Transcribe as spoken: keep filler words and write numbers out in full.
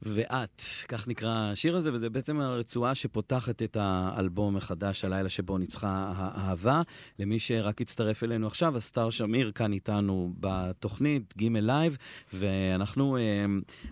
ואת, כך נקרא השיר הזה, וזה בעצם הרצועה שפותחת את האלבום החדש, הלילה שבו ניצחה האהבה. למי שרק הצטרף אלינו עכשיו, הסטאר שמיר כאן איתנו בתוכנית, גימל לייב, ואנחנו אה,